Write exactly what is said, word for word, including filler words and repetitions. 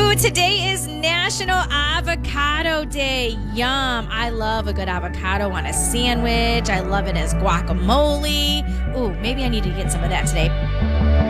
Ooh, today is National Avocado Day. Yum. I love a good avocado on a sandwich. I love it as guacamole. Ooh, maybe I need to get some of that today.